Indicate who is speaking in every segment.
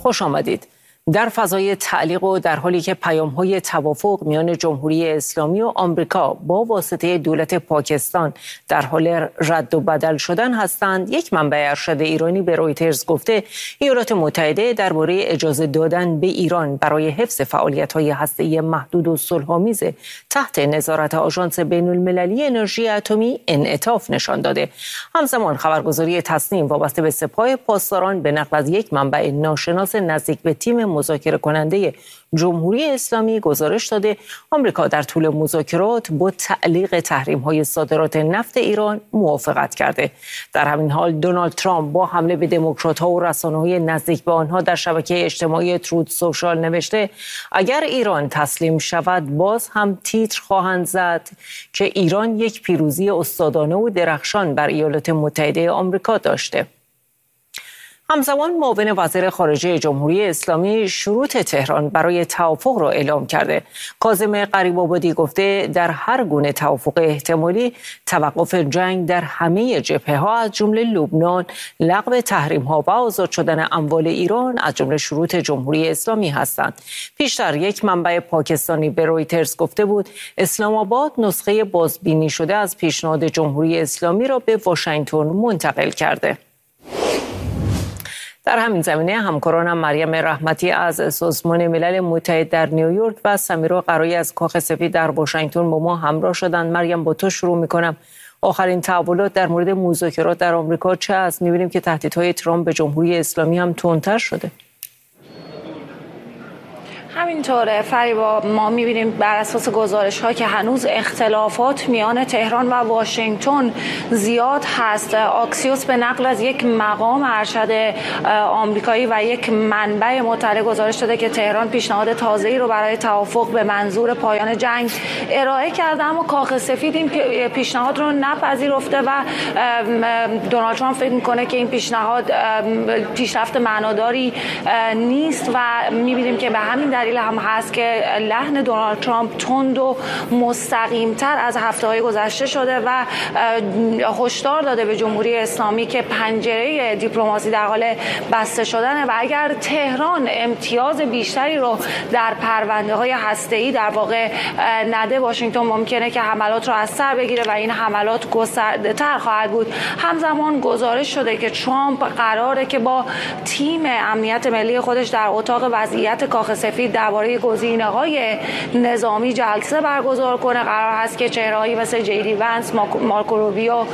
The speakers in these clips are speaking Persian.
Speaker 1: خوش آمدید. در فضای تعلیق و در حالی که پیام‌های توافق میان جمهوری اسلامی و آمریکا با واسطه دولت پاکستان در حال رد و بدل شدن هستند، یک منبع ارشد ایرانی به رویترز گفته ایالات متحده درباره اجازه دادن به ایران برای حفظ فعالیت‌های هسته‌ای محدود و صلح‌آمیز تحت نظارت آژانس بین‌المللی انرژی اتمی انعطاف نشان داده. همزمان خبرگزاری تصنیم وابسته به سپاه پاسداران به نقل از یک منبع ناشناس نزدیک به تیم مذاکره کننده جمهوری اسلامی گزارش داده آمریکا در طول مذاکرات با تعلیق تحریم‌های صادرات نفت ایران موافقت کرده. در همین حال دونالد ترامپ با حمله به دموکرات‌ها و رسانه‌های نزدیک به آنها در شبکه اجتماعی ترود سوشال نوشته اگر ایران تسلیم شود باز هم تیتر خواهند زد که ایران یک پیروزی استادانه و درخشان بر ایالات متحده آمریکا داشته. همزمان معاون وزیر خارجه جمهوری اسلامی شروط تهران برای توافق را اعلام کرده. کاظم غریب‌آبادی گفته در هر گونه توافق احتمالی توقف جنگ در همه جبهه‌ها از جمله لبنان، لغو تحریم‌ها و آزاد شدن اموال ایران از جمله شروط جمهوری اسلامی هستند. پیشتر یک منبع پاکستانی به رویترز گفته بود اسلام آباد نسخه بازبینی شده از پیشنهاد جمهوری اسلامی را به واشنگتن منتقل کرده. در همین زمینه همکارانم مریم رحمتی از سازمان ملل متحد در نیویورک و سمیرا قرایی از کاخ سفید در واشنگتن با ما همراه شدند. مریم، با تو شروع می‌کنم. آخرین تحولات در مورد مذاکرات در آمریکا چه است؟ می‌بینیم که تهدیدهای ترامپ به جمهوری اسلامی هم تندتر شده.
Speaker 2: همینطوره فریبا، ما می‌بینیم بر اساس گزارش‌ها که هنوز اختلافات میان تهران و واشنگتن زیاد هست. آکسیوس به نقل از یک مقام ارشد آمریکایی و یک منبع مطلع گزارش داده که تهران پیشنهاد تازه‌ای رو برای توافق به منظور پایان جنگ ارائه کرده، اما کاخ سفید این پیشنهاد رو نپذیرفته و دونالد ترامپ فکر می‌کنه که این پیشنهاد پیشرفت معناداری نیست و می‌بینیم که به همین دلیل هم هست که لحن دونالد ترامپ تند و مستقیم‌تر از هفته‌های گذشته شده و هشدار داده به جمهوری اسلامی که پنجره دیپلماسی در حال بسته شدنه و اگر تهران امتیاز بیشتری رو در پرونده‌های هسته‌ای در واقع نده، واشنگتن ممکنه که حملات رو از سر بگیره و این حملات گسترده‌تر خواهد بود. همزمان گزارش شده که ترامپ قراره که با تیم امنیت ملی خودش در اتاق وضعیت کاخ سفید درباره گزینه‌های نظامی جلسه برگزار کنه. قرار هست که چهره‌هایی مثل جیدی ونس، مارکو روبیو،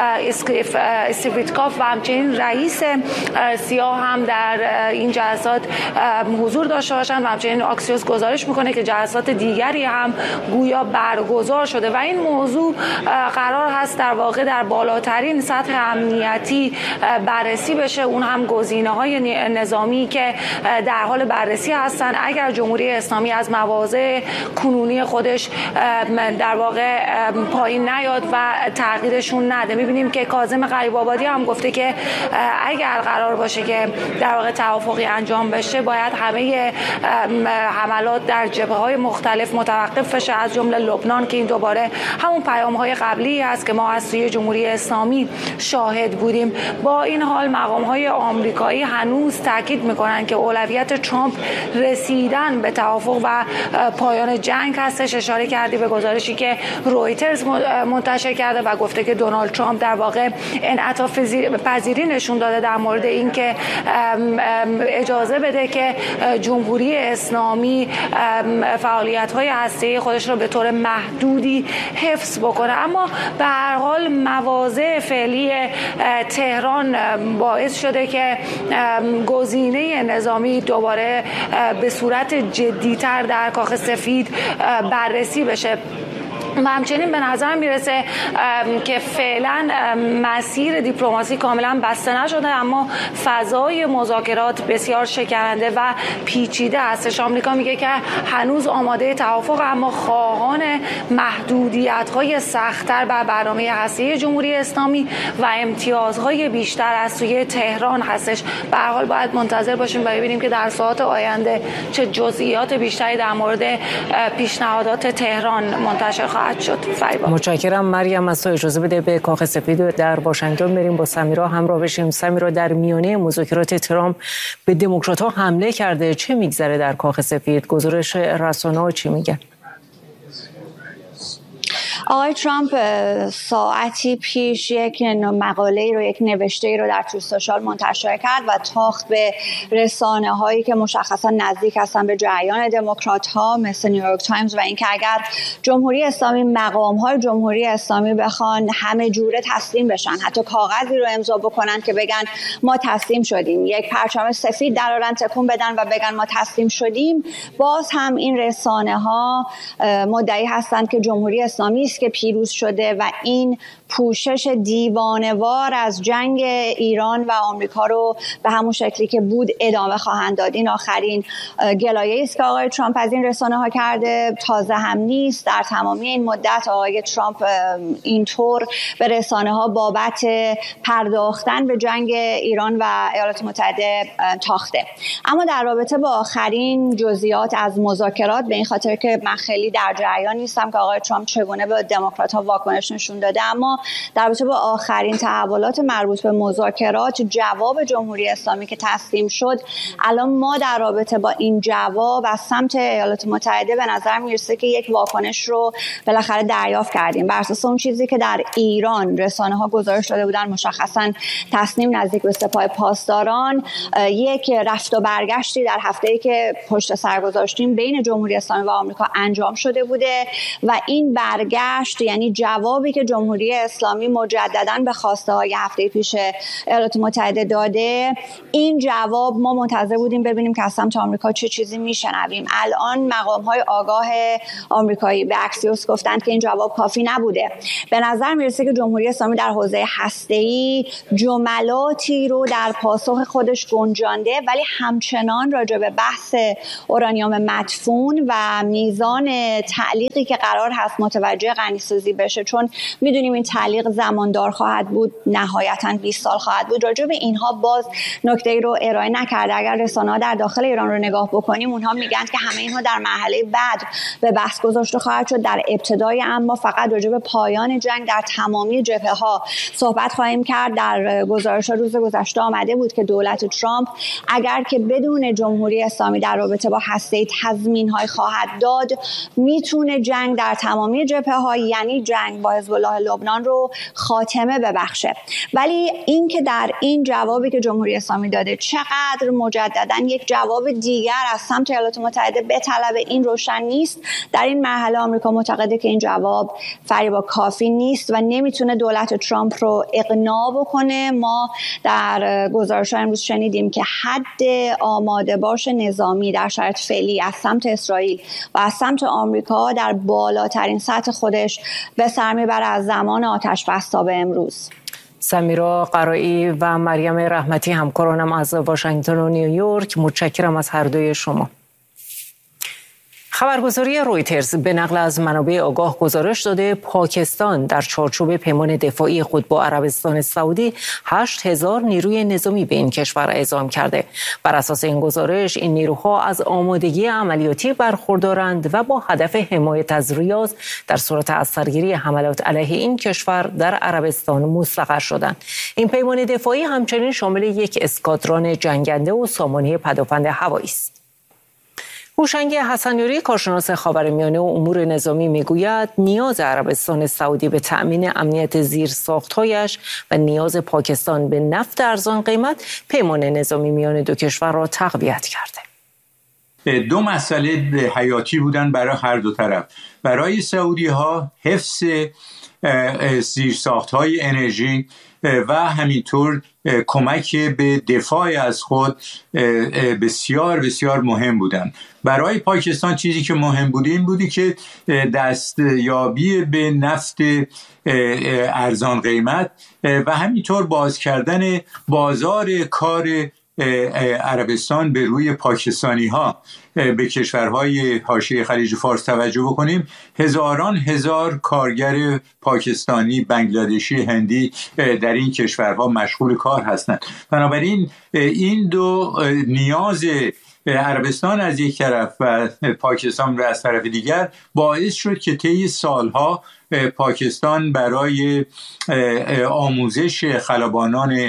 Speaker 2: استیو ویتکاف و همچنین رئیس سیاه هم در این جلسات حضور داشته باشند و همچنین آکسیوس گزارش میکنه که جلسات دیگری هم گویا برگزار شده و این موضوع قرار هست در واقع در بالاترین سطح امنیتی بررسی بشه، اون هم گزینه‌های نظامی که در حال بررسی هستند اگر جمهوری اسلامی از مواضع کنونی خودش در واقع پایین نیاد و تغییرشون نده. می‌بینیم که کاظم غریب‌آبادی هم گفته که اگر قرار باشه که در واقع توافقی انجام بشه باید همه حملات در جبهه‌های مختلف متوقف بشه، از جمله لبنان که این دوباره همون پیام‌های قبلی است که ما از سوی جمهوری اسلامی شاهد بودیم. با این حال مقام‌های آمریکایی هنوز تاکید می‌کنند که اولویت ترامپ رسیدن به توافق و پایان جنگ هستش. اشاره کردی به گزارشی که رویترز منتشر کرده و گفته که دونالد ترامپ در واقع انعطاف پذیری نشون داده در مورد اینکه اجازه بده که جمهوری اسلامی فعالیت‌های هسته‌ای خودش رو به طور محدودی حفظ بکنه، اما به هر حال مواضع فعلی تهران باعث شده که گزینه نظامی دوباره به صورت جدی‌تر در کاخ سفید بررسی بشه. و همچنین به نظر میرسه که فعلا مسیر دیپلماسی کاملا بسته نشده، اما فضای مذاکرات بسیار شکننده و پیچیده هستش. آمریکا میگه که هنوز آماده توافق، اما خواهان محدودیت‌های سخت‌تر بر برنامه هسته‌ای جمهوری اسلامی و امتیازهای بیشتر از سوی تهران هستش. به هر حال باید منتظر باشیم و ببینیم که در ساعات آینده چه جزئیات بیشتری در مورد پیشنهادات تهران منتشر خواهد خواهد شد. فریبا،
Speaker 1: متشکرم مریم. از تو اجازه بده به کاخ سفید در واشنگتن بریم با سمیرا همراه بشیم. سمیرا، در میانه مذاکرات ترامپ به دموکرات‌ها حمله کرده، چه میگذره در کاخ سفید؟ گزارش رسانه‌ها چی میگن؟
Speaker 3: آقای ترامپ ساعتی پیش یک مقاله رو، یک نوشته رو در توییتر سوشال منتشر کرد و تاخت به رسانه هایی که مشخصا نزدیک هستن به جریان دموکرات ها مثل نیویورک تایمز و اینکه اگر جمهوری اسلامی، مقام های جمهوری اسلامی بخوان همه جوره تسلیم بشن، حتی کاغذی رو امضا بکنن که بگن ما تسلیم شدیم، یک پرچم سفید درارن تکون بدن و بگن ما تسلیم شدیم، باز هم این رسانه ها مدعی هستند که جمهوری اسلامی که پیروز شده و این پوشش دیوانه‌وار از جنگ ایران و آمریکا رو به همون شکلی که بود ادامه خواهند داد. این آخرین گلایه‌ای است که آقای ترامپ از این رسانه‌ها کرده، تازه هم نیست. در تمامی این مدت آقای ترامپ اینطور به رسانه‌ها بابت پرداختن به جنگ ایران و ایالات متحده تاخته. اما در رابطه با آخرین جزئیات از مذاکرات، به این خاطر که من خیلی در جریان نیستم که آقای ترامپ چگونه به دموکرات‌ها واکنش نشون داده، اما در رابطه با آخرین تحولات مربوط به مذاکرات، جواب جمهوری اسلامی که تسلیم شد، الان ما در رابطه با این جواب از سمت ایالات متحده به نظر میرسه که یک واکنش رو بالاخره دریافت کردیم. بر اساس اون چیزی که در ایران رسانه‌ها گزارش داده بودن، مشخصاً تصمیم نزدیک به سپاه پاسداران، یک رفت و برگشتی در هفته‌ای که پشت سر گذاشتیم بین جمهوری اسلامی و آمریکا انجام شده بوده و این برگشت، یعنی جوابی که جمهوری اسلامی مجدداً به خواسته های هفته پیش ایالات متحده داده، این جواب ما منتظر بودیم ببینیم که از سمت آمریکا چه چیزی میشنویم. الان مقام های آگاه آمریکایی به اکسیوس گفتند که این جواب کافی نبوده. به نظر میرسه که جمهوری اسلامی در حوزه هسته‌ای جملاتی رو در پاسخ خودش گنجانده، ولی همچنان راجع به بحث اورانیوم مدفون و میزان تعلیقی که قرار هست متوجه غنیسازی بشه، چون میدونیم این تعلیق زماندار خواهد بود، نهایتاً 20 سال خواهد بود، راجع به اینها باز نکته‌ای رو ارائه نکرده. اگر رسانه‌ها در داخل ایران رو نگاه بکنیم، اونها میگن که همه اینها در مرحله بعد به بحث گذاشته خواهد شد. در ابتدای اما فقط راجع به پایان جنگ در تمامی جبهه‌ها صحبت خواهیم کرد. در گزارش روز گذشته آمده بود که دولت ترامپ اگر که بدون جمهوری اسلامی در رابطه با هسته تضمین‌های خواهد داد، میتونه جنگ در تمامی جبهه‌ها، یعنی جنگ با حزب الله لبنان، رو خاتمه ببخشه. ولی این که در این جوابی که جمهوری اسلامی داده چقدر مجددا یک جواب دیگر از سمت ایالات متحده بطلبه، این روشن نیست. در این مرحله آمریکا معتقده که این جواب فریبا کافی نیست و نمیتونه دولت ترامپ رو اقناع بکنه. ما در گزارش امروز شنیدیم که حد آماده باش نظامی در شرایط فعلی از سمت اسرائیل و از سمت آمریکا در بالاترین سطح خودش به سر میبره از زمان آتش بس تا به امروز.
Speaker 1: سمیرا قرایی و مریم رحمتی همکارانم از واشنگتن و نیویورک، متشکرم از هر دوی شما. خبرگزاری رویترز به نقل از منابع آگاه گزارش داده پاکستان در چارچوب پیمان دفاعی خود با عربستان سعودی 8,000 نیروی نظامی به این کشور اعزام کرده. بر اساس این گزارش این نیروها از آمادگی عملیاتی برخوردارند و با هدف حمایت از ریاض در صورت از سرگیری حملات علیه این کشور در عربستان مستقر شدند. این پیمان دفاعی همچنین شامل یک اسکادران جنگنده و سامانه پدافند هوایی است. هوشنگ حسنیاری، کارشناس خاورمیانه و امور نظامی، میگوید نیاز عربستان سعودی به تأمین امنیت زیرساخت‌هایش و نیاز پاکستان به نفت ارزان قیمت پیمان نظامی میان دو کشور را تقویت کرده.
Speaker 4: دو مسئله حیاتی بودن برای هر دو طرف. برای سعودی ها حفظ زیرساخت‌های انرژی و همینطور کمک به دفاع از خود بسیار بسیار مهم بودن. برای پاکستان چیزی که مهم بود این بودی که دستیابی به نفت ارزان قیمت و همینطور باز کردن بازار کار عربستان به روی پاکستانی ها به کشورهای حاشیه خلیج فارس توجه بکنیم، هزاران هزار کارگر پاکستانی، بنگلادشی، هندی در این کشورها مشغول کار هستند. بنابراین این دو نیاز عربستان از یک طرف و پاکستان از طرف دیگر باعث شد که طی سالها پاکستان برای آموزش خلبانان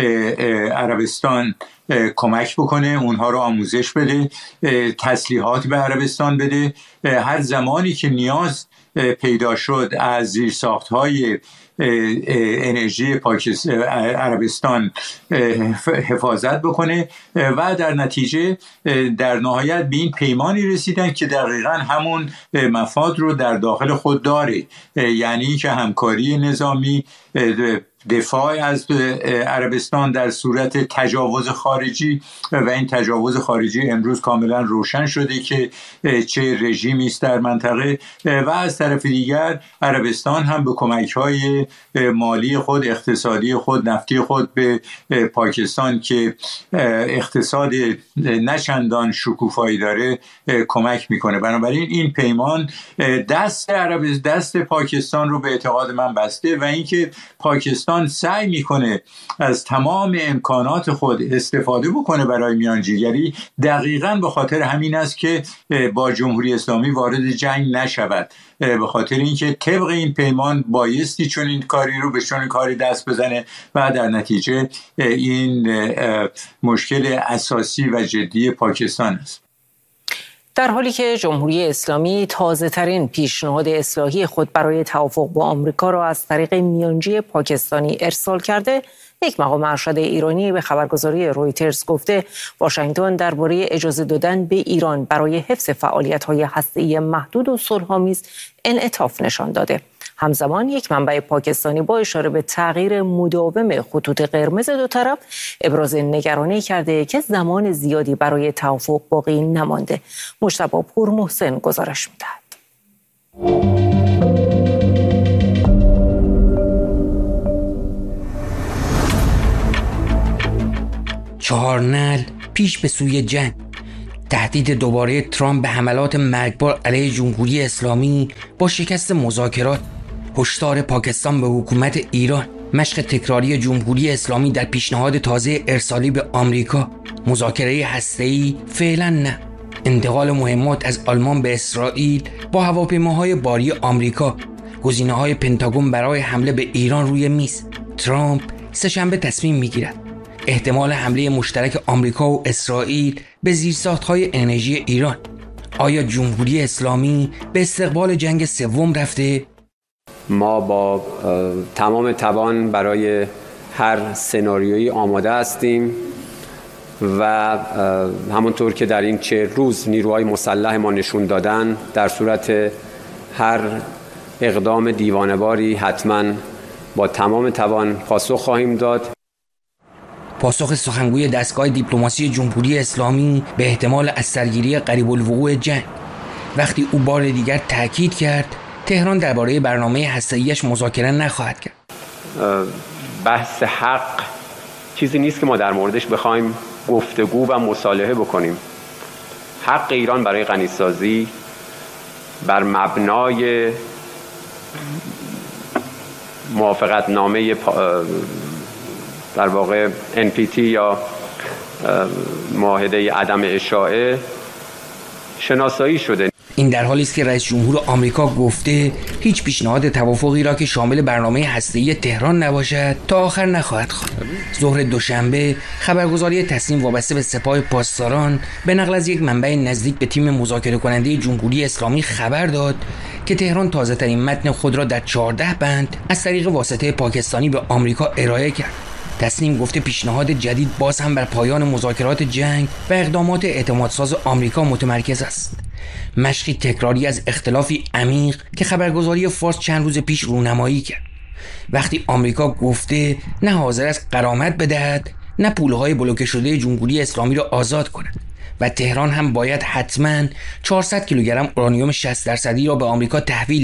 Speaker 4: عربستان کمک بکنه، اونها رو آموزش بده، تسلیحات به عربستان بده. هر زمانی که نیاز پیدا شد از زیرساخت‌های انرژی عربستان حفاظت بکنه و در نتیجه در نهایت به این پیمانی رسیدن که دقیقاً همون مفاد رو در داخل خود داره، یعنی که همکاری نظامی، دفاع از عربستان در صورت تجاوز خارجی و این تجاوز خارجی امروز کاملا روشن شده که چه رژیمی است در منطقه و از طرف دیگر عربستان هم به کمک‌های مالی خود، اقتصادی خود، نفتی خود به پاکستان که اقتصاد نچندان شکوفایی داره کمک میکنه. بنابراین این پیمان دست پاکستان رو به اعتقاد من بسته و اینکه پاکستان سعی میکنه از تمام امکانات خود استفاده بکنه برای میانجیگری، دقیقاً به خاطر همین است که با جمهوری اسلامی وارد جنگ نشود، به خاطر اینکه طبق این پیمان بایستی چون این کاری رو به چون کاری دست بزنه و در نتیجه این مشکل اساسی و جدی پاکستان است.
Speaker 1: در حالی که جمهوری اسلامی تازه‌ترین پیشنهاد اصلاحی خود برای توافق با آمریکا را از طریق میانجی پاکستانی ارسال کرده، یک مقام ارشد ایرانی به خبرگزاری رویترز گفته واشنگتن درباره اجازه دادن به ایران برای حفظ فعالیت‌های هسته‌ای محدود و صلح‌آمیز انعطاف نشان داده. همزمان یک منبع پاکستانی با اشاره به تغییر مداوم خطوط قرمز دو طرف ابراز نگرانی کرده که زمان زیادی برای توافق باقی نمانده. مجتبی پورمحسن گزارش می‌دهد.
Speaker 5: چهار نعل پیش به سوی جنگ. تهدید دوباره ترامپ به حملات مرگبار علیه جمهوری اسلامی با شکست مذاکرات، هشدار پاکستان به حکومت ایران، مشق تکراری جمهوری اسلامی در پیشنهاد تازه ارسالی به آمریکا، مذاکره هسته‌ای فعلا نه، انتقال مهمات از آلمان به اسرائیل با هواپیماهای باری آمریکا، گزینه‌های پنتاگون برای حمله به ایران روی میز. ترامپ سه‌شنبه تصمیم میگیرد احتمال حمله مشترک آمریکا و اسرائیل به زیرساخت‌های انرژی ایران. آیا جمهوری اسلامی به استقبال جنگ سوم رفته؟
Speaker 6: ما با تمام توان برای هر سناریویی آماده هستیم و همونطور که در این 40 روز نیروهای مسلح ما نشون دادن، در صورت هر اقدام دیوانه‌واری حتما با تمام توان پاسخ خواهیم داد.
Speaker 5: پاسخ سخنگوی دستگاه دیپلماسی جمهوری اسلامی به احتمال از سرگیری قریب الوقوع جنگ، وقتی او بار دیگر تاکید کرد تهران درباره برنامه هسته‌ایش مذاکره نخواهد کرد.
Speaker 6: بحث حق چیزی نیست که ما در موردش بخوایم گفتگو و مصالحه بکنیم. حق ایران برای غنیسازی بر مبنای موافقت نامه در واقع NPT یا معاهده عدم اشاعه شناسایی شده.
Speaker 5: این در حالی است که رئیس جمهور آمریکا گفته هیچ پیشنهاد توافقی را که شامل برنامه هسته‌ای تهران نباشد تا آخر نخواهد خواند. ظهر دوشنبه خبرگزاری تصنیم وابسته به سپاه پاسداران به نقل از یک منبع نزدیک به تیم مذاکره کننده جمهوری اسلامی خبر داد که تهران تازه‌ترین متن خود را در 14 بند از طریق واسطه پاکستانی به آمریکا ارائه کرد. تصنیم گفته پیشنهاد جدید باز هم بر پایان مذاکرات جنگ و اقدامات اعتمادساز آمریکا متمرکز است. مشقی تکراری از اختلافی عمیق که خبرگزاری فارس چند روز پیش رونمایی کرد. وقتی آمریکا گفته نه حاضر است غرامت بدهد، نه پولهای بلوکه شده جمهوری اسلامی را آزاد کند و تهران هم باید حتما 400 کیلوگرم اورانیوم 60% را به آمریکا تحویل دهد.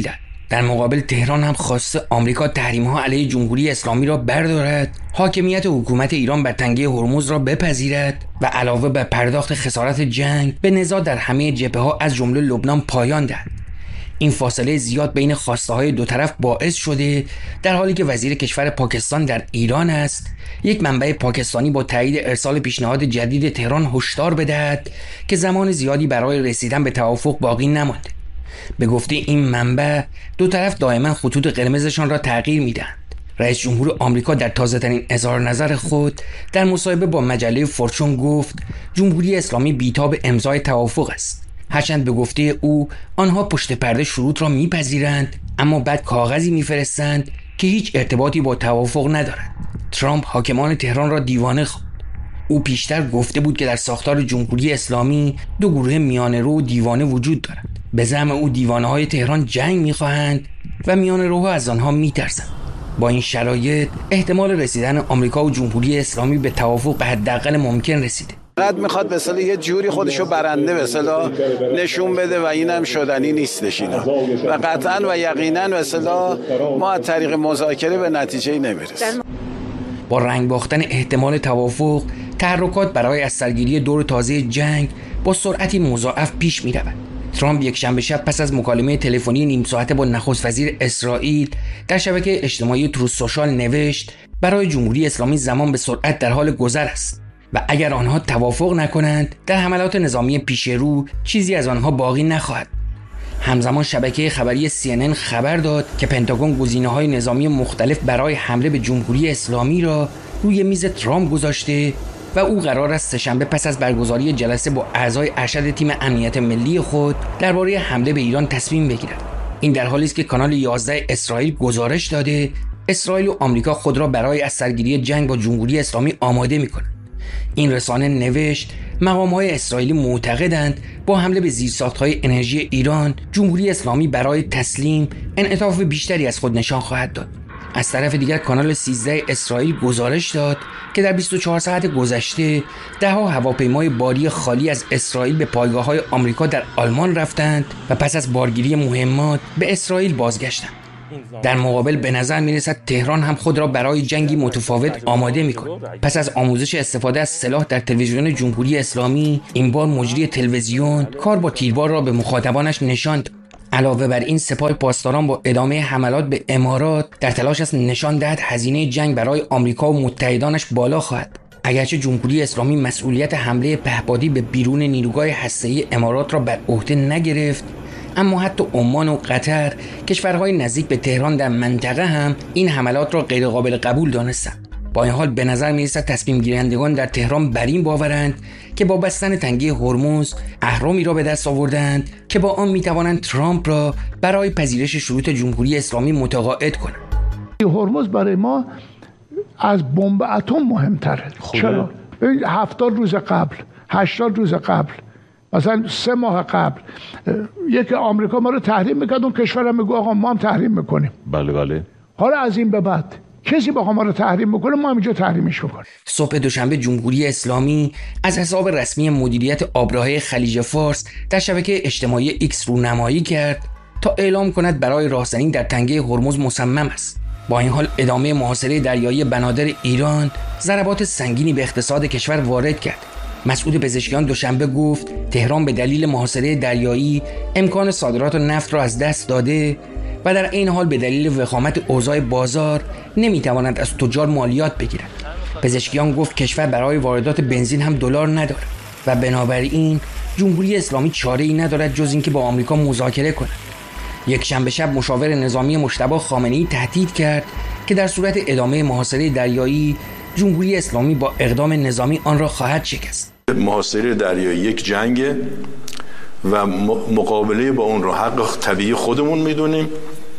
Speaker 5: در مقابل تهران هم خواسته آمریکا تحریم‌ها علیه جمهوری اسلامی را بردارد، حاکمیت حکومت ایران بر تنگه هرمز را بپذیرد و علاوه بر پرداخت خسارت جنگ به نزاع در همه جبهه‌ها از جمله لبنان پایان دهد. این فاصله زیاد بین خواسته‌های دو طرف باعث شده در حالی که وزیر کشور پاکستان در ایران است، یک منبع پاکستانی با تایید ارسال پیشنهاد جدید تهران هشدار بدهد که زمان زیادی برای رسیدن به توافق باقی نمانده. به گفته این منبع، دو طرف دائما خطوط قرمزشان را تغییر میدهند. رئیس جمهور آمریکا در تازه‌ترین اظهار نظر خود در مصاحبه با مجله فورچون گفت جمهوری اسلامی بی‌تاب امضای توافق است. هرچند به گفته او آنها پشت پرده شروط را میپذیرند، اما بعد کاغذی میفرستند که هیچ ارتباطی با توافق ندارد. ترامپ حاکمان تهران را دیوانه خواند. او پیشتر گفته بود که در ساختار جمهوری اسلامی دو گروه میانه‌رو و دیوانه وجود دارد. به زعم او دیوانه‌های تهران جنگ می‌خواهند و میانه‌روها از آنها می‌ترسند. با این شرایط احتمال رسیدن آمریکا و جمهوری اسلامی به توافق به حداقل ممکن رسیده.
Speaker 7: فقط میخواد به اصطلاح یه جوری خودشو برنده به اصطلاح نشون بده و اینم شدنی نیستش اینا و قطعا و یقینا به اصطلاح ما از طریق مذاکره به نتیجه نمیرسیم.
Speaker 5: با رنگ باختن احتمال توافق، تحرکات برای از سرگیری دور تازه جنگ با سرعتی مضاعف پیش می‌رود. ترامپ یک شنبه شب پس از مکالمه تلفنی نیم ساعته با نخست وزیر اسرائیل در شبکه اجتماعی تروث سوشال نوشت برای جمهوری اسلامی زمان به سرعت در حال گذر است و اگر آنها توافق نکنند در حملات نظامی پیش رو چیزی از آنها باقی نخواهد. همزمان شبکه خبری CNN خبر داد که پنتاگون گزینه‌های نظامی مختلف برای حمله به جمهوری اسلامی را روی میز ترامپ گذاشته و او قرار است سه‌شنبه پس از برگزاری جلسه با اعضای ارشد تیم امنیت ملی خود درباره حمله به ایران تصمیم بگیرد. این در حالی است که کانال 11 اسرائیل گزارش داده اسرائیل و آمریکا خود را برای از سرگیری جنگ با جمهوری اسلامی آماده می‌کنند. این رسانه نوشت مقام‌های اسرائیلی معتقدند با حمله به زیرساخت‌های انرژی ایران جمهوری اسلامی برای تسلیم انعطاف بیشتری از خود نشان خواهد داد. از طرف دیگر کانال 13 اسرائیل گزارش داد که در 24 ساعت گذشته ده‌ها هواپیمای باری خالی از اسرائیل به پایگاه‌های آمریکا در آلمان رفتند و پس از بارگیری مهمات به اسرائیل بازگشتند. در مقابل به نظر می‌رسد تهران هم خود را برای جنگی متفاوت آماده می‌کند. پس از آموزش استفاده از سلاح در تلویزیون جمهوری اسلامی، این بار مجری تلویزیون کار با تیربار را به مخاطبانش نشان داد. علاوه بر این سپاه پاسداران با ادامه حملات به امارات در تلاش است نشان دهد هزینه جنگ برای آمریکا و متحدانش بالا خواهد. اگرچه جمهوری اسلامی مسئولیت حمله پهپادی به بیرون نیروگاه هسته‌ای امارات را بر عهده نگرفت، اما حتی عمان و قطر، کشورهای نزدیک به تهران در منطقه هم این حملات را غیرقابل قبول دانستند. با این حال به نظر می‌رسد تصمیم گیرندگان در تهران بر این باورند که با بستن تنگه هرمز اهرامی را به دست آوردند که با آن می‌توانند ترامپ را برای پذیرش شروط جمهوری اسلامی متقاعد کنند.
Speaker 8: هرمز برای ما از بمب اتم مهم‌تره. چرا؟ 70 روز قبل، 80 روز قبل، مثلا 3 ماه قبل یک آمریکا ما رو تحریم می‌کرد، اون کشورم میگه آقا ما هم تحریم می‌کنیم.
Speaker 9: بله.
Speaker 8: حالا از این به بعد کسی با ما رو تحریم میکنه ما اینجا تحریمش میکنیم.
Speaker 5: صبح دوشنبه جمهوری اسلامی از حساب رسمی مدیریت آبراهه خلیج فارس در شبکه اجتماعی ایکس رونمایی کرد تا اعلام کند برای راهزنی در تنگه هرمز مصمم است. با این حال ادامه محاصره دریایی بنادر ایران ضربات سنگینی به اقتصاد کشور وارد کرد. مسئول پزشکیان دوشنبه گفت تهران به دلیل محاصره دریایی امکان صادرات نفت را از دست داده و در این حال به دلیل وخامت اوضاع بازار نمیتواند از تجار مالیات بگیرد. پزشکیان گفت کشور برای واردات بنزین هم دلار ندارد و بنابراین جمهوری اسلامی چاره‌ای ندارد جز اینکه با آمریکا مذاکره کند. یک شنبه شب مشاور نظامی مجتبی خامنه‌ای تهدید کرد که در صورت ادامه محاصره دریایی جمهوری اسلامی با اقدام نظامی آن را خواهد شکست.
Speaker 9: محاصره دریایی یک جنگه و مقابله با اون رو حق طبیعی خودمون میدونیم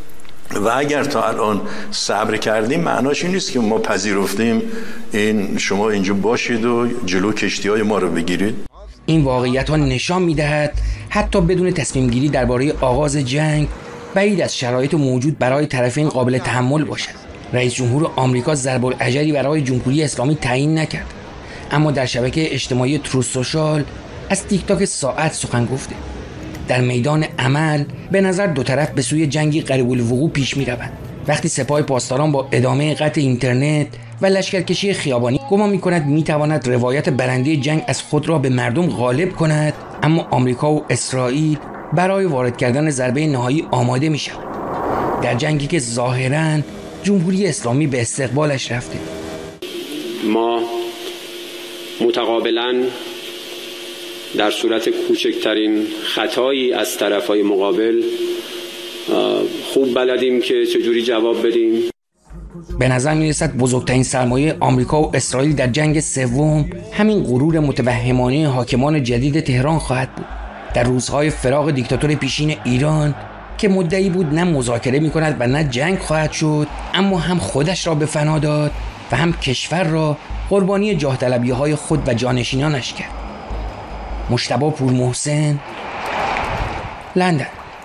Speaker 9: و اگر تا الان صبر کردیم معناش این نیست که ما پذیرفتیم این شما اینجا باشید و جلو کشتی‌های ما رو بگیرید.
Speaker 5: این واقعیت ها نشان میدهد حتی بدون تصمیم گیری درباره آغاز جنگ بعید از شرایط موجود برای طرفین قابل تحمل باشد. رئیس جمهور آمریکا ضرب الاجلی برای جمهوری اسلامی تعیین نکرد، اما در شبکه اجتماعی تروث سوشال از تیک تاک ساعت سخن گفته. در میدان عمل به نظر دو طرف به سوی جنگی قریب الوقوع پیش می‌روند. وقتی سپاه پاسداران با ادامه قطع اینترنت و لشکرکشی خیابانی گمان می‌کند می‌تواند روایت برنده جنگ از خود را به مردم غالب کند، اما آمریکا و اسرائیل برای وارد کردن ضربه نهایی آماده می‌شوند. در جنگی که ظاهراً جمهوری اسلامی به استقبالش رفته.
Speaker 6: ما متقابلاً در صورت کوچکترین خطایی از طرفای مقابل خوب بلدیم که چجوری جواب بدیم.
Speaker 5: به نظر میرسد بزرگترین سرمایه آمریکا و اسرائیل در جنگ سوم همین غرور متوهمانه حاکمان جدید تهران خواهد بود. در روزهای فراق دیکتاتور پیشین ایران که مدعی بود نه مذاکره میکند و نه جنگ خواهد شد، اما هم خودش را به فنا داد و هم کشور را قربانی جاه طلبی‌های خود و جانشینانش کرد. مجتبی پورمحسن، لندن.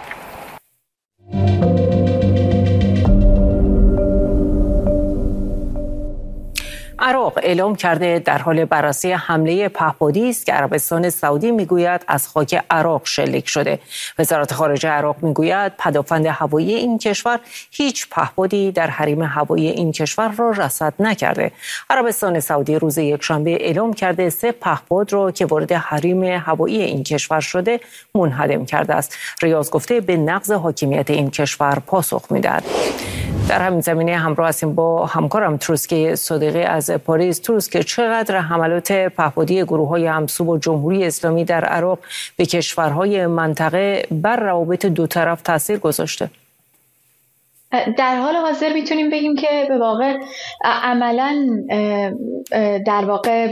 Speaker 1: عراق اعلام کرده در حال بررسی حمله پهپادی است که عربستان سعودی میگوید از خاک عراق شلیک شده. وزارت خارجه عراق میگوید پدافند هوایی این کشور هیچ پهپادی در حریم هوایی این کشور را رصد نکرده. عربستان سعودی روز یکشنبه اعلام کرده 3 پهپاد را که وارد حریم هوایی این کشور شده منهدم کرده است. ریاض گفته به نقض حاکمیت این کشور پاسخ میدهد. در همین زمینه همراه هستیم با همکارم تروسک صادقی از پاریس. تروسک، چقدر حملات پهپادی گروه‌های همسو با جمهوری اسلامی در عراق به کشورهای منطقه بر روابط دو طرف تاثیر گذاشته؟
Speaker 10: در حال حاضر میتونیم بگیم که به واقع عملاً در واقع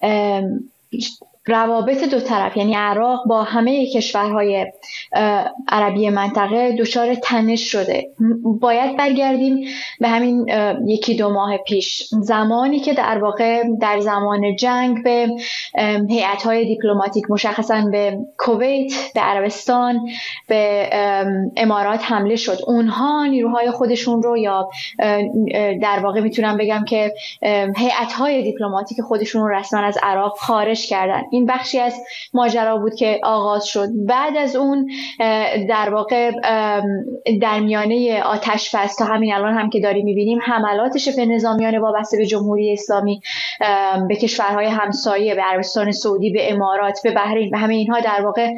Speaker 10: روابط دو طرف، یعنی عراق با همه کشورهای عربی منطقه دچار تنش شده. باید برگردیم به همین 1-2 ماه پیش، زمانی که در واقع در زمان جنگ به هیئت‌های دیپلماتیک، مشخصاً به کویت، به عربستان، به امارات حمله شد. اونها نیروهای خودشون رو، یا در واقع میتونم بگم که هیئت‌های دیپلماتیک خودشون رو رسما از عراق خارج کردن. این بخشی از ماجرا بود که آغاز شد. بعد از اون در واقع در میانه آتش بس تا همین الان هم که داریم می‌بینیم حملات شبه نظامیان وابسته به جمهوری اسلامی به کشورهای همسایه، به عربستان سعودی، به امارات، به بحرین، به همه اینها در واقع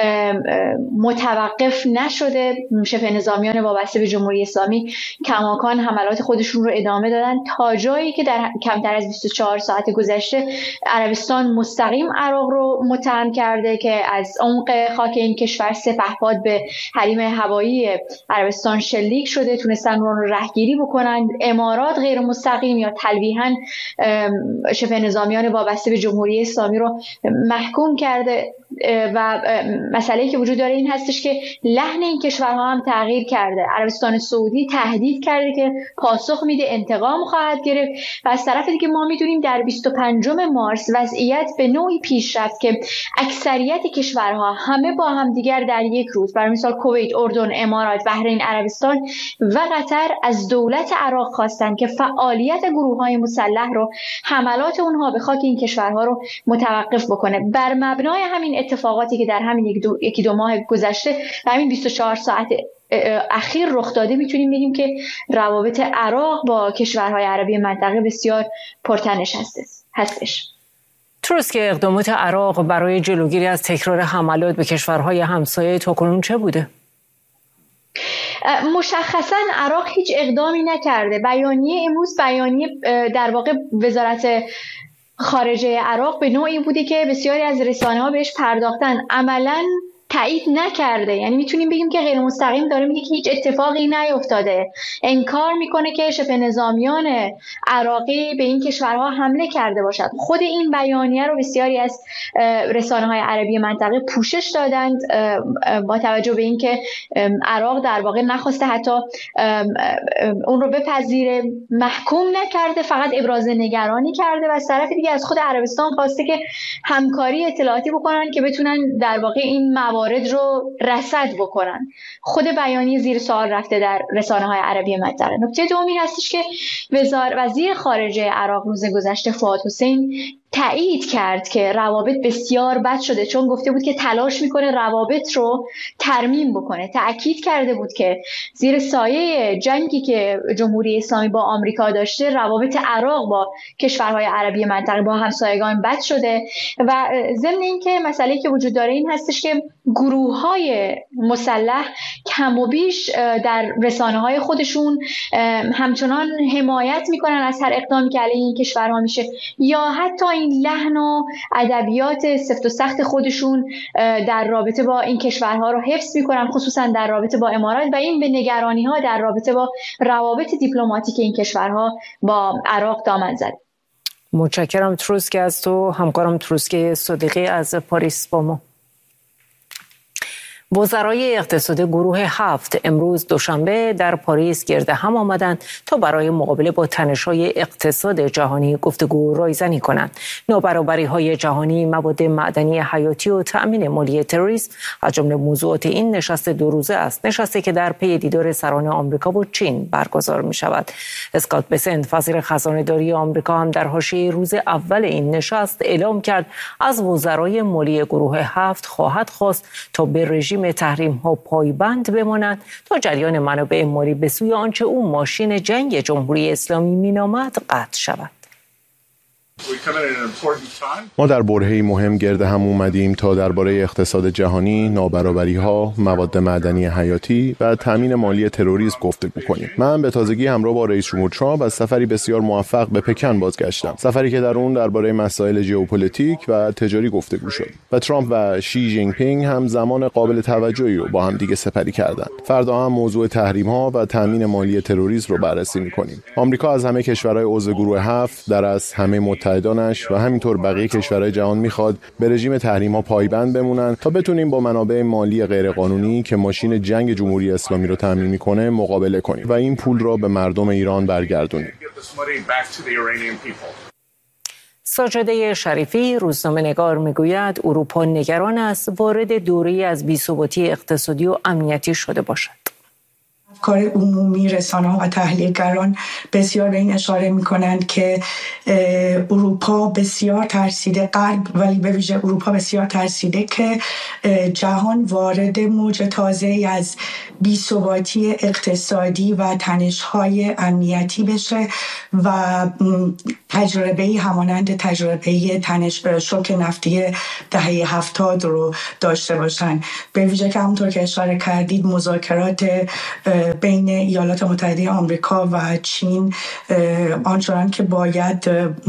Speaker 10: متوقف نشده. شبه نظامیان وابسته به جمهوری اسلامی کماکان حملات خودشون رو ادامه دادن تا جایی که در کمتر از 24 ساعت گذشته عربستان مستقیم عراق رو متهم کرده که از عمق خاک این کشور 3 پهپاد به حریم هوایی عربستان شلیک شده، تونستن اون رو رهگیری بکنن. امارات غیر مستقیم یا تلویحاً شبه نظامیان وابسته به جمهوری اسلامی رو محکوم کرده و مسئله‌ای که وجود داره این هستش که لحن این کشورها هم تغییر کرده. عربستان سعودی تهدید کرده که پاسخ میده، انتقام خواهد گرفت و از طرف دیگه ما میدونیم در 25 مارس وضعیت به نوعی پیش رفت که اکثریت کشورها همه با هم دیگر در یک روز، برای مثال کویت، اردن، امارات، بحرین، عربستان و قطر از دولت عراق خواستن که فعالیت گروه‌های مسلح رو، حملات اونها به خاک این کشورها رو متوقف بکنه. بر مبنای همین اتفاقاتی که در همین 1-2 ماه گذشته و همین 24 ساعت اخیر رخ داده میتونیم بگیم که روابط عراق با کشورهای عربی منطقه بسیار پرتنش هستش.
Speaker 1: تروسک، اقدامات عراق برای جلوگیری از تکرار حملات به کشورهای همسایه تاکنون چه بوده؟
Speaker 10: مشخصاً عراق هیچ اقدامی نکرده. بیانیه امروز، بیانیه در واقع وزارت خارجه عراق به نوعی بوده که بسیاری از رسانه‌ها بهش پرداختن، عملاً تایید نکرده. یعنی میتونیم بگیم که غیر مستقیم داره میگه که هیچ اتفاقی نیفتاده. انکار میکنه که شبه نظامیان عراقی به این کشورها حمله کرده باشد. خود این بیانیه رو بسیاری از رسانه‌های عربی منطقه پوشش دادند با توجه به اینکه عراق در واقع نخواسته حتی اون رو بپذیره، محکوم نکرده، فقط ابراز نگرانی کرده و از طرف دیگه از خود عربستان خواسته که همکاری اطلاعاتی بکنن که بتونن در واقع این موارد رو رصد بکنن. خود بیانیه زیر سوال رفته در رسانه‌های عربی منطقه. نکته دومی هستش که وزیر خارجه عراق روز گذشته فؤاد حسین تایید کرد که روابط بسیار بد شده، چون گفته بود که تلاش میکنه روابط رو ترمیم بکنه. تأکید کرده بود که زیر سایه جنگی که جمهوری اسلامی با آمریکا داشته، روابط عراق با کشورهای عربی منطقه با همسایگان بد شده و ضمن اینکه مسئله‌ای که وجود داره این هستش که گروه‌های مسلح کم و بیش در رسانه‌های خودشون همچنان حمایت میکنن از هر اقدامی که علیه این کشورها میشه، یا حتی این لحن و ادبیات سفت و سخت خودشون در رابطه با این کشورها رو حفظ میکنن، خصوصا در رابطه با امارات، و این به نگرانی‌ها در رابطه با روابط دیپلماتیک این کشورها با عراق دامن زد.
Speaker 1: متشکرم تروسکه از تو، همکارم تروسکه صدیقی از پاریس با ما. وزرای اقتصاد گروه 7 امروز دوشنبه در پاریس گرد هم آمدند تا برای مقابله با تنش‌های اقتصاد جهانی گفتگو رایزنی کنند. نابرابری‌های جهانی، مواد معدنی حیاتی و تأمین مالی تروریسم از جمله موضوعات این نشست 2 روزه است. نشستی که در پی دیدار سران آمریکا و چین برگزار می‌شود. اسکات بسنت وزیر خزانه‌داری آمریکا هم در حاشیه روز اول این نشست اعلام کرد از وزرای مالی گروه 7 خواهد خواست تا به رژیم تحریم‌ها پایبند بمانند تا جریان منابع مالی به سوی آنچه او ماشین جنگ جمهوری اسلامی مینامد قطع شود.
Speaker 11: ما در برهه‌ای مهم گرد هم اومدیم تا درباره اقتصاد جهانی، نابرابری‌ها، مواد معدنی حیاتی و تامین مالی تروریسم گفتگو کنیم. من به تازگی همراه با رئیس جمهور ترامپ از سفری بسیار موفق به پکن بازگشتم. سفری که در اون درباره مسائل ژئوپلیتیک و تجاری گفتگو شد. و ترامپ و شی جین پینگ هم زمان قابل توجهی رو با هم دیگه سپری کردند. فردا هم موضوع تحریم‌ها و تامین مالی تروریسم رو بررسی می‌کنیم. آمریکا از همه کشورهای عضو گروه 7 در از همه متحدانش و همینطور بقیه کشورهای جهان میخواد به رژیم تحریم‌ها پایبند بمونن تا بتونیم با منابع مالی غیرقانونی که ماشین جنگ جمهوری اسلامی رو تامین میکنه مقابله کنیم و این پول را به مردم ایران برگردونیم.
Speaker 1: ساجده شریفی روزنامه‌نگار میگوید اروپا نگران است وارد دوره‌ای از بی‌ثباتی اقتصادی و امنیتی شده باشد.
Speaker 12: کار عمومی، رسانه‌ها و تحلیلگران بسیار به این اشاره می‌کنند که اروپا بسیار ترسیده، غرب ولی به ویژه اروپا بسیار ترسیده که جهان وارد موج تازه‌ای از بی‌ثباتی اقتصادی و تنش‌های امنیتی بشه و تجربه‌ای همانند تجربه شوک نفتی دهه 70 رو داشته باشن. به ویژه که همونطور که اشاره کردید مذاکرات بین ایالات متحده آمریکا و چین آنچنان که باید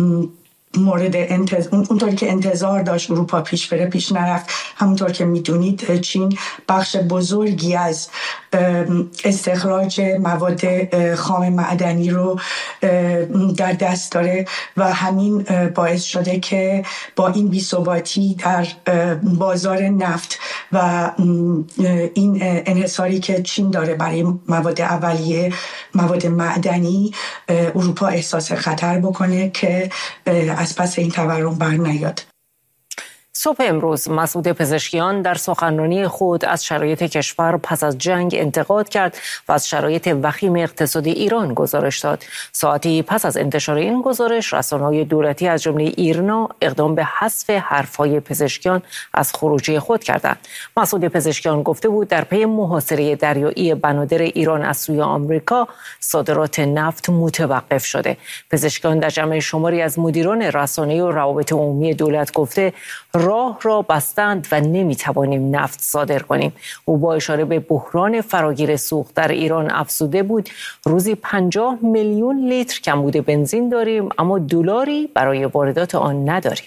Speaker 12: اونطوری که انتظار داشت اروپا پیش بره پیش نرفت. همونطور که میدونید چین بخش بزرگی از استخراج مواد خام معدنی رو در دست داره و همین باعث شده که با این بی‌ثباتی در بازار نفت و این انحصاری که چین داره برای مواد اولیه، مواد معدنی، اروپا احساس خطر بکنه که از پس این تورم بر نیاد.
Speaker 1: صبح امروز مسعود پزشکیان در سخنرانی خود از شرایط کشور پس از جنگ انتقاد کرد و از شرایط وخیم اقتصادی ایران گزارش داد. ساعتی پس از انتشار این گزارش رسانه‌های دولتی از جمله ایرنا اقدام به حذف حرف‌های پزشکیان از خروجی خود کردند. مسعود پزشکیان گفته بود در پی محاصره دریایی بنادر ایران از سوی آمریکا صادرات نفت متوقف شده. پزشکیان در جمع شماری از مدیران رسانه‌ای و روابط عمومی دولت گفته راه را بستند و نمیتوانیم نفت صادر کنیم. او با اشاره به بحران فراگیر سوخت در ایران افزوده بود روزی 50 میلیون لیتر کمبود بنزین داریم اما دلاری برای واردات آن نداریم.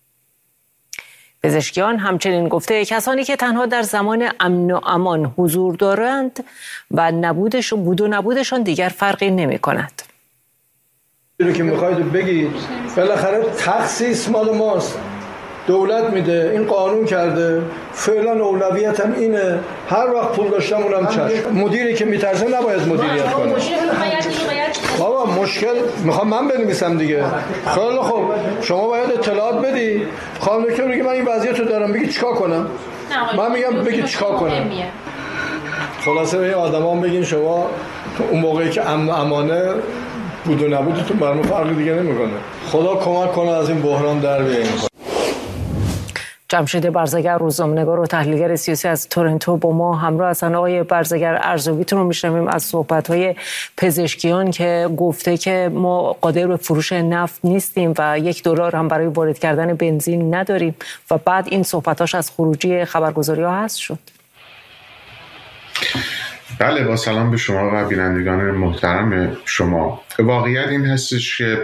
Speaker 1: پزشکیان همچنین گفته کسانی که تنها در زمان امن و امان حضور دارند و بود و نبودشان دیگر فرقی نمی کند.
Speaker 13: اینو که میخواید بگید بالاخره تخصیص مال ماست، دولت میده، این قانون کرده، فعلا اولویتم اینه، هر وقت پول داشتم اونم چشم. مدیری که میترسه نباید مدیریت کنه. بابا مشکل میخوام من بنویسم دیگه. خیلی خوب شما باید اطلاعات بدی. خانم دکتر میگه من این وضعیت رو دارم، بگی چیکار کنم؟ من میگم بگی چیکار کنم. خلاصه به این آدما بگین شما اون موقعی که امن و امانه بود و نبودتون برام فرقی دیگه نمیکنه. خدا کمک کنه از این بحران در بیاییم.
Speaker 1: جمشید برزگر، روزنامه‌نگار و تحلیلگر سیاسی از تورنتو با ما همراه هستن. آقای برزگر، ارزیابیتون رو میشنویم از صحبت‌های پزشکیان که گفته که ما قادر به فروش نفت نیستیم و $1 هم برای وارد کردن بنزین نداریم و بعد این صحبتاش از خروجی خبرگزاری‌ها حذف شد.
Speaker 14: بله، با سلام به شما و بینندگان محترم شما. واقعیت این هستش که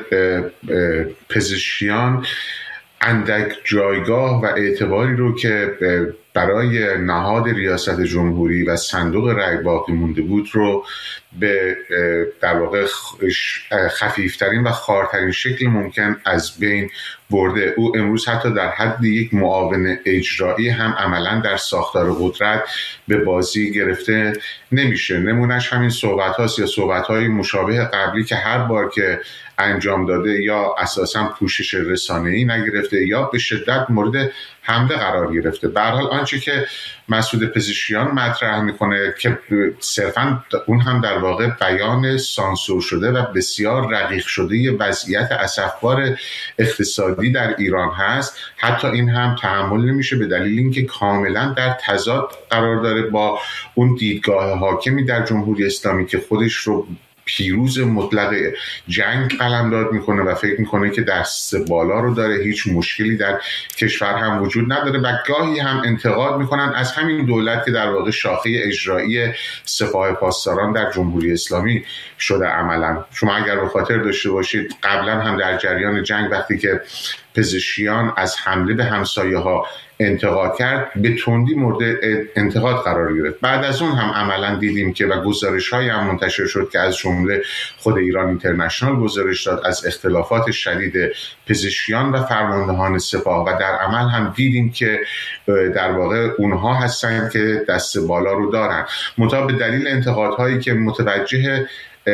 Speaker 14: پزشکیان اندک جایگاه و اعتباری رو که برای نهاد ریاست جمهوری و صندوق رای باقی مونده بود رو به در واقع خفیفترین و خوارترین شکل ممکن از بین برده. او امروز حتی در حد یک معاون اجرایی هم عملا در ساختار قدرت به بازی گرفته نمیشه. نمونش همین صحبت هاست یا صحبت های مشابه قبلی که هر بار که انجام داده یا اساساً پوشش رسانه‌ای نگرفته یا به شدت مورد حمله قرار گرفته. به هر حال آنچه که مسعود پزشکیان مطرح میکنه که صرفاً اون هم در واقع بیان سانسور شده و بسیار رقیق شده وضعیت اسفبار اقتصادی در ایران هست، حتی این هم تحمل نمیشه به دلیل اینکه کاملا در تضاد قرار داره با اون دیدگاه حاکمی در جمهوری اسلامی که خودش رو پیروز مطلق جنگ قلمداد میکنه و فکر میکنه که دست بالا رو داره، هیچ مشکلی در کشور هم وجود نداره و گاهی هم انتقاد میکنن از همین دولت که در واقع شاخه اجرایی سپاه پاسداران در جمهوری اسلامی شده. عملا شما اگر به خاطر داشته باشید قبلا هم در جریان جنگ وقتی که پزشکیان از حمله به همسایه ها انتقاد کرد به تندی مورد انتقاد قرار گرفت. بعد از اون هم عملا دیدیم که و گزارش‌هایی هم منتشر شد که از جمله خود ایران اینترنشنال گزارش داد از اختلافات شدید پزشکیان و فرماندهان سپاه و در عمل هم دیدیم که در واقع اونها هستن که دست بالا رو دارن. منتها به دلیل انتقادهایی که متوجه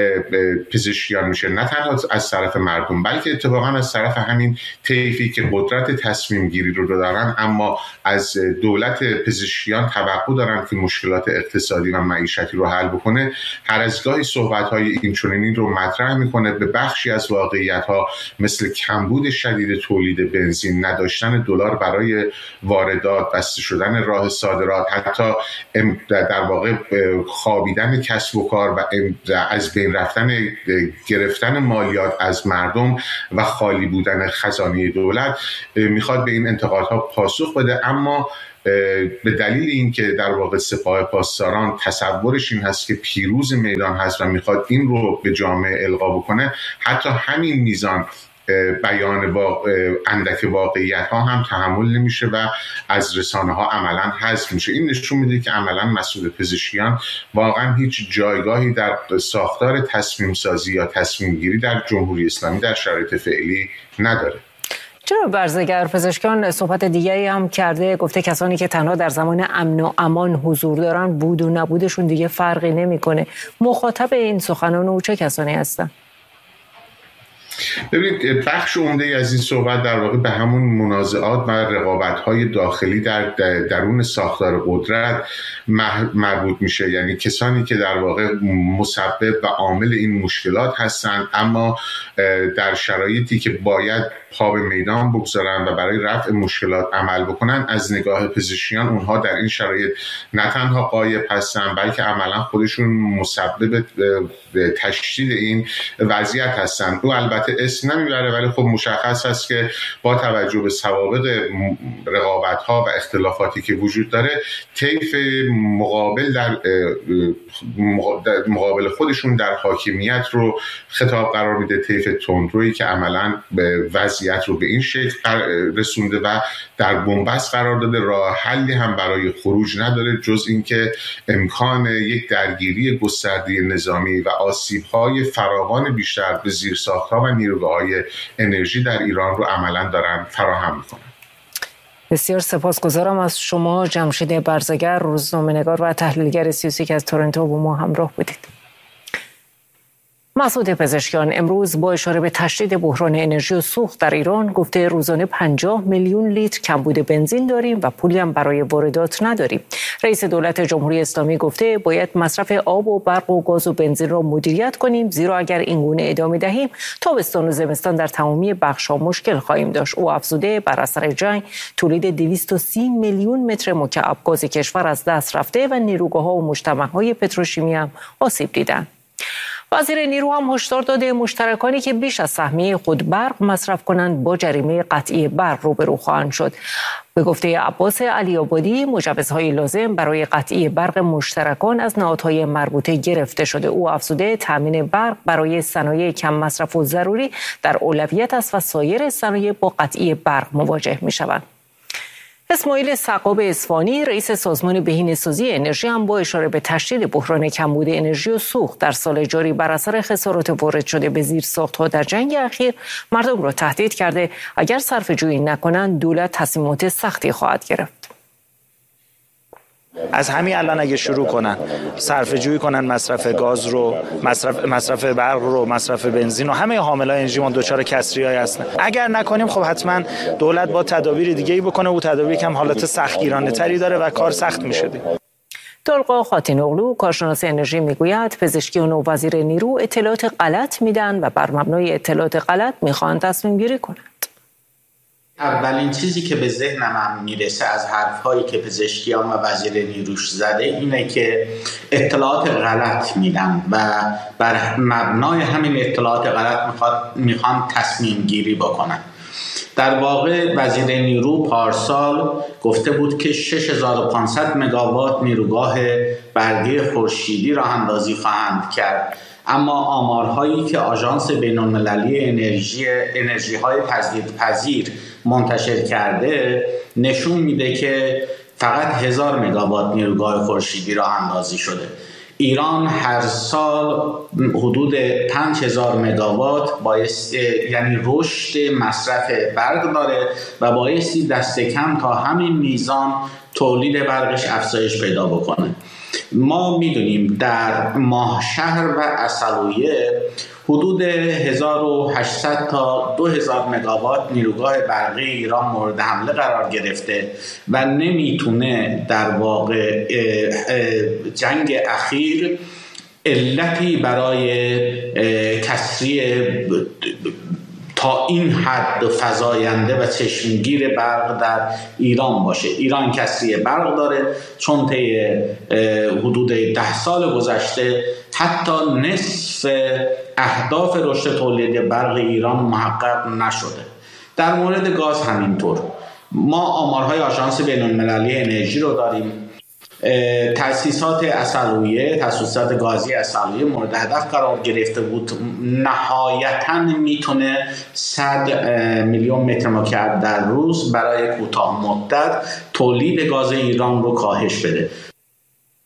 Speaker 14: پزشکیان میشه، نه تنها از طرف مردم بلکه اتفاقا از طرف همین طیفی که قدرت تصمیم گیری رو دارن اما از دولت پزشکیان توقع دارن که مشکلات اقتصادی و معیشتی رو حل بکنه، هر از گاهی صحبت‌های اینچنینی رو مطرح میکنه به بخشی از واقعیت‌ها مثل کمبود شدید تولید بنزین، نداشتن $، برای واردات، بسته شدن راه صادرات، حتی در واقع خوابیدن کسب و کار و از بین رفتن گرفتن مالیات از مردم و خالی بودن خزانه دولت. میخواد به این انتقادها پاسخ بده، اما به دلیل اینکه در واقع سپاه پاسداران تصورش این هست که پیروز میدان هست و میخواد این رو به جامعه القا بکنه، حتی همین میزان بیان اندک واقعیت ها هم تحمل نمیشه و از رسانه ها عملا حذف میشه. این نشون میده که عملا مسئول پزشکیان واقعا هیچ جایگاهی در ساختار تصمیم سازی یا تصمیم گیری در جمهوری اسلامی در شرایط فعلی نداره.
Speaker 1: چرا برزگر پزشکان صحبت دیگری هم کرده، گفته کسانی که تنها در زمان امن و امان حضور دارن بود و نبودشون دیگه فرقی نمیکنه. مخاطب این سخنان او چه کسانی هستن؟
Speaker 14: ببینید، بخش عمده از این صحبت در واقع به همون منازعات و رقابت‌های داخلی در درون ساختار قدرت مربوط میشه، یعنی کسانی که در واقع مسبب و عامل این مشکلات هستند اما در شرایطی که باید پا به میدان بگذارن و برای رفع مشکلات عمل بکنن، از نگاه پزشکیان اونها در این شرایط نه تنها غایب هستن بلکه عملا خودشون مسبب تشدید این وضعیت هستن. او البته اسم نمیبره ولی خب مشخص هست که با توجه به سوابق رقابت‌ها و اختلافاتی که وجود داره، طیف مقابل در مقابل خودشون در حاکمیت رو خطاب قرار میده، طیف تندرویی که عملاً به وضعیت رو به این شکل رسونده و در بنبست قرار داده. راه حلی هم برای خروج نداره جز اینکه امکان یک درگیری گسترده نظامی و آسیب‌های فراوان بیشتر به زیرساخت‌ها و نیروگاه‌های انرژی در ایران رو عملاً دارن فراهم می‌کنن.
Speaker 1: بسیار سپاسگزارم از شما جمشید برزگر، روزنامه‌نگار و تحلیلگر سیاسی که از تورنتو با ما همراه بودید. مسعود پزشکیان امروز با اشاره به تشدید بحران انرژی و سوخت در ایران گفته روزانه 50 میلیون لیتر کمبود بنزین داریم و پولی هم برای واردات نداریم. رئیس دولت جمهوری اسلامی گفته باید مصرف آب و برق و گاز و بنزین را مدیریت کنیم، زیرا اگر این گونه ادامه دهیم تابستان و زمستان در تمامی بخش‌ها مشکل خواهیم داشت. او افزوده بر اثر جنگ تولید 230 میلیون متر مکعب گاز کشور از دست رفته و نیروگاه‌ها و مجتمع‌های پتروشیمی هم آسیب دیدند. وزیر نیرو هم هشدار داده مشترکانی که بیش از سهمیه خود برق مصرف کنند با جریمه قطعی برق روبرو خواهند شد. به گفته عباس علی‌آبادی مجوزهای لازم برای قطعی برق مشترکان از نهادهای مربوطه گرفته شده. او افزوده تامین برق برای صنایع کم مصرف و ضروری در اولویت است و سایر صنایع با قطعی برق مواجه می‌شوند. اسماعیل سقاب اصفهانی رئیس سازمان بهینه‌سازی انرژی هم با اشاره به تشدید بحران کمبود انرژی و سوخت در سال جاری بر اثر خسارات وارد شده به زیرساخت‌ها در جنگ اخیر مردم را تهدید کرده اگر صرفه‌جویی نکنند دولت تصمیمات سختی خواهد گرفت.
Speaker 15: از همین الان اگه شروع کنن صرفه جویی کنن مصرف گاز رو، مصرف برق رو، مصرف بنزین و همه حاملای انرژیمون دچار کسریای هستن. اگر نکنیم خب حتما دولت با تدابیر دیگه‌ای بکنه و تدابیر کم حالت سختگیرانه تری داره و کار سخت میشه.
Speaker 1: طلقا خاتین‌اوغلو کارشناس انرژی میگوید پزشکیان و وزیر نیرو اطلاعات غلط میدن و بر مبنای اطلاعات غلط میخوان تصمیم گیری کنند.
Speaker 16: اولین چیزی که به ذهنم میرسه از حرف‌هایی که پزشکیان و وزیر نیروش زده اینه که اطلاعات غلط میدن و بر مبنای همین اطلاعات غلط میخوان تصمیم گیری بکنن. در واقع وزیر نیرو پارسال گفته بود که 6500 مگاوات نیروگاه برقی خورشیدی راه اندازی خواهند کرد، اما آمارهایی که آژانس بین‌المللی انرژی‌های تجدیدپذیر منتشر کرده نشون میده که فقط 1000 مگاوات نیروگاه خورشیدی راه اندازی شده. ایران هر سال حدود 5000 مگاوات یعنی رشد مصرف برق داره و بایستی دست کم تا همین میزان تولید برقش افزایش پیدا بکنه. ما میدونیم در ماهشهر و عسلویه حدود 1800 تا 2000 مگاوات نیروگاه برقی ایران مورد حمله قرار گرفته و نمیتونه در واقع جنگ اخیر علتی برای کسری تا این حد فزاینده و چشمگیر برق در ایران باشه. ایران کسری برق داره چون طی حدود 10 سال گذشته حتی نصف اهداف رشد تولید برق ایران محقق نشده. در مورد گاز همینطور. ما آمارهای آژانس بین‌المللی انرژی رو داریم. تأسیسات تأسیسات گازی عسلویه مورد هدف قرار گرفته بود. نهایتاً میتونه 100 میلیون متر مکعب در روز برای کوتاه مدت تولید گاز ایران رو کاهش بده.